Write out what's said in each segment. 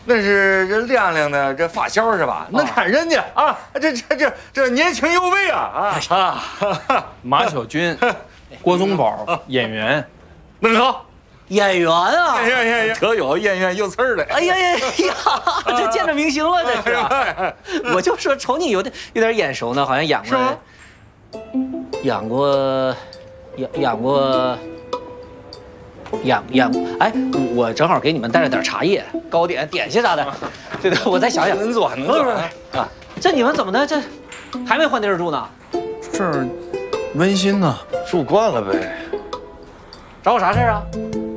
那是这亮亮的这发小是吧？那看人家啊，这年轻有为啊马小军，郭宗宝，演员， 恁好， 演员啊， 可有演员有词儿的。 哎呀呀呀，这见着明星了，这是。我就说瞅你有点眼熟呢，好像演过，哎，我正好给你们带了点茶叶、糕点、点心啥的。对，我再想想。 能做啊！这你们怎么的？这还没换地儿住呢？ 这儿温馨呢， 住惯了呗。 找我啥事儿啊？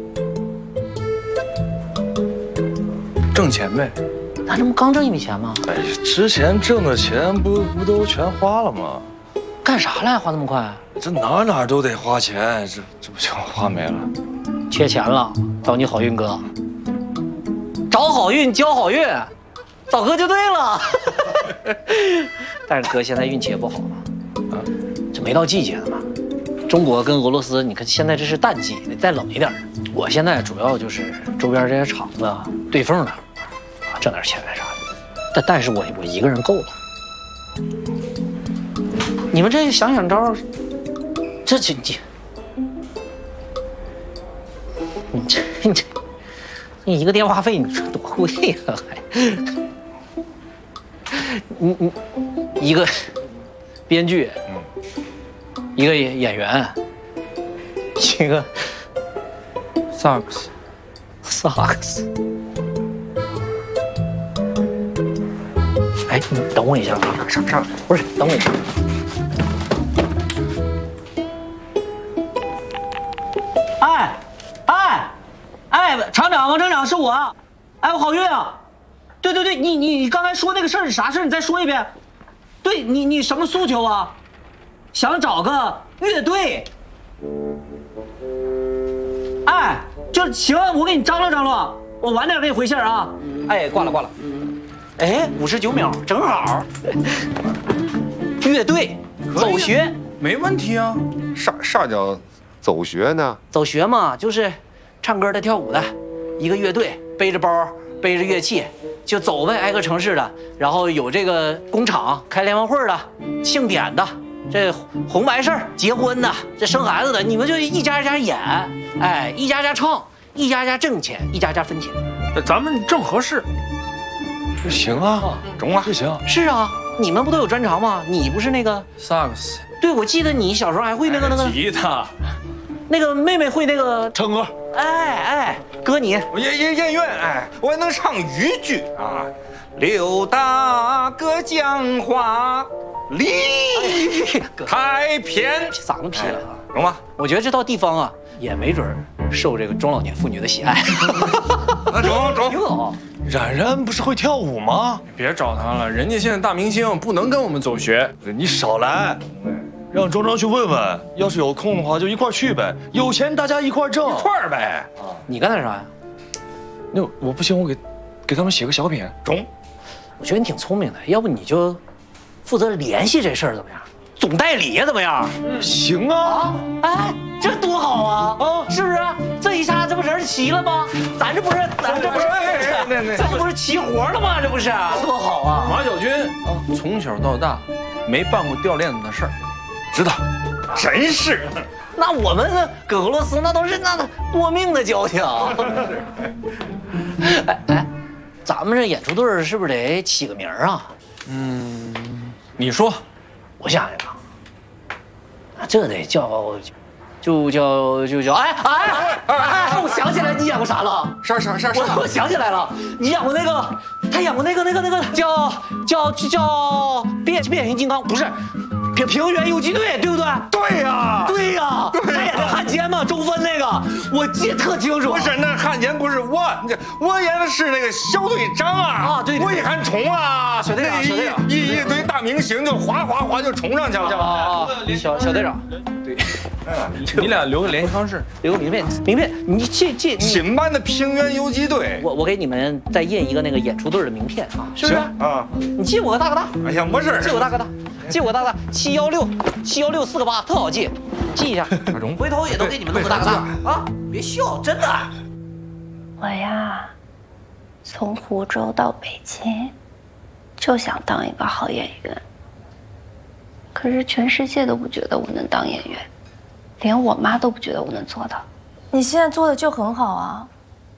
挣钱呗。 那这不刚挣一笔钱吗？ 哎呀，之前挣的钱不都全花了吗？ 干啥来花那么快？ 这哪都得花钱，这不全花没了？ 缺钱了，找你好运哥。找好运，交好运，找哥就对了。但是哥现在运气也不好了，这没到季节呢嘛。中国跟俄罗斯，你看现在这是淡季，得再冷一点。我现在主要就是周边这些厂子对缝的，挣点钱啥的。但是我一个人够了。你们这想想招，你一个电话费，你说多贵呀？你一个编剧，一个演员，一个萨克斯。 哎，你等我一下啊！上，不是，等我一下。厂长，王厂长是我。哎，我好运啊！对，你刚才说那个事儿是啥事儿？你再说一遍。对你什么诉求啊？想找个乐队。哎，就行，我给你张罗，我晚点给你回信啊。哎，挂了。哎，59秒，正好。乐队走学没问题啊。 啥叫走学呢？ 走学嘛，就是唱歌的、跳舞的，一个乐队背着包、背着乐器就走呗，挨个城市的，然后有这个工厂开联欢会的、庆典的，这红白事儿、结婚的、这生孩子的，你们就一家一家演，哎，一家家唱，一家家挣钱，一家家分钱。 咱们正合适。 行啊，中啊，这行。 是啊，你们不都有专长吗？你不是那个萨克斯？ 对，我记得你小时候还会那个吉他。 那个妹妹会那个唱歌。 哎，哥你我演员，哎，我还能唱豫剧啊。刘大哥讲话理太偏， 嗓子劈了啊， 懂吗？ 我觉得这到地方啊，也没准受这个中老年妇女的喜爱。 中。 哟， 冉不是会跳舞吗？ 别找他了，人家现在大明星，不能跟我们走学。 你少来，让庄庄去问问，要是有空的话就一块去呗，有钱大家一块挣，一块儿呗。 你干点啥呀？ 那我不行，我给他们写个小品。中。 我觉得你挺聪明的，要不你就负责联系这事儿怎么样？总代理呀怎么样？ 行啊！ 哎，这多好啊！是不是？这一下这不人齐了吗？咱这不是齐活了吗？这不是多好啊！ 马小军从小到大没办过掉链子的事儿， 知道？真是。 那我们搁俄罗斯那都是多命的交情。哎，咱们这演出队是不是得起个名啊？ 你说。 我想想啊，这得叫，就叫哎！我想起来你演过啥了？ 啥？ 我想起来了，你演过那个，他演过那个叫变形金刚，不是平原游击队，对不对？ 对呀， 他演的汉奸嘛，周芬那个，我记得特清楚。 不是，那汉奸不是我演的是那个小队长啊！ 对， 我一喊冲啊， 小队长， 一堆大明星就哗就冲上去了啊！小队长， 对，你俩留个联系方式， 留个名片，你记新版的平原游击队， 我给你们再印一个那个演出队的名片啊，是不是？ 啊， 你记我个大哥大。 哎呀，没事， 记我大哥大，716四个8，特好记，记一下。回头也都给你们弄个大哥大啊！别笑，真的。 我呀， 从湖州到北京，就想当一个好演员。可是全世界都不觉得我能当演员，连我妈都不觉得我能做到。 你现在做的就很好啊，